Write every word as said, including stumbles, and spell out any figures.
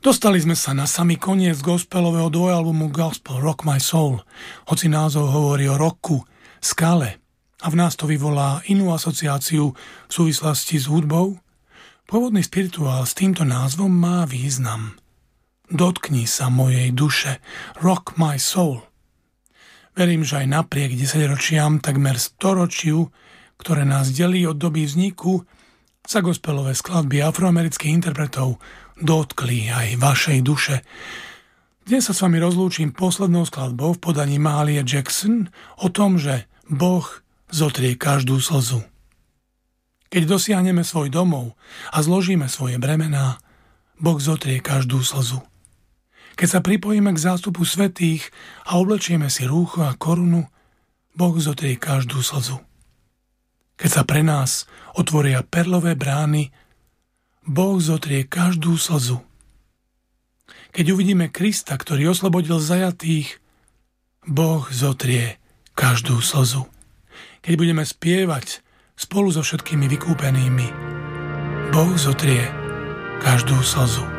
Dostali sme sa na samý koniec gospelového dvojalbumu Gospel Rock My Soul, hoci názov hovorí o rocku, skale a v nás to vyvolá inú asociáciu v súvislosti s hudbou. Pôvodný spirituál s týmto názvom má význam. Dotkni sa mojej duše, Rock My Soul. Verím, že aj napriek desaťročiam, takmer storočiu, ktoré nás delí od doby vzniku, sa gospelové skladby afroamerických interpretov dotkli aj vašej duše. Dnes sa s vami rozlúčim poslednou skladbou v podaní Mahalie Jackson o tom, že Boh zotrie každú slzu. Keď dosiahneme svoj domov a zložíme svoje bremená, Boh zotrie každú slzu. Keď sa pripojíme k zástupu svätých a oblečieme si rúcho a korunu, Boh zotrie každú slzu. Keď sa pre nás otvoria perlové brány, Boh zotrie každú slzu. Keď uvidíme Krista, ktorý oslobodil zajatých, Boh zotrie každú slzu. Keď budeme spievať spolu so všetkými vykúpenými, Boh zotrie každú slzu.